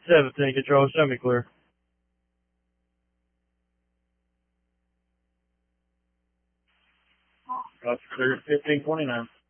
17 control, show me clear. That's clear at 1529.